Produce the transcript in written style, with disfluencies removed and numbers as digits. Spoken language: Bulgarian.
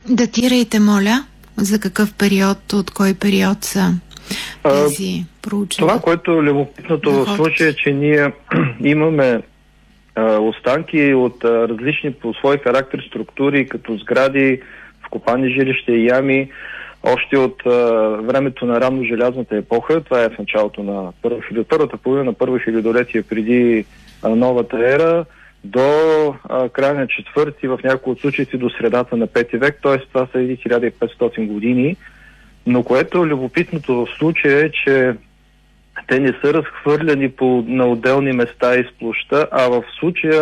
Датирайте, моля, за какъв период, от кой период са тези проучвания? Това, което е любопитното в случая, е, че ние имаме останки от различни по свой характер структури, като сгради, вкопани жилища и ями, още от времето на ранно-желязната епоха, това е в началото на първата половина на първо хилядолетие преди новата ера, до края на четвърти, в някои от случаите до средата на 5 век, т.е. това са 1500 години. Но което е любопитното в случая е, че те не са разхвърляни на отделни места из площа, а в случая